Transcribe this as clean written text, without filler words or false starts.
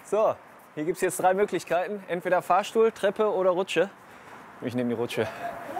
So, hier gibt es jetzt 3 Möglichkeiten. Entweder Fahrstuhl, Treppe oder Rutsche. Ich nehme die Rutsche.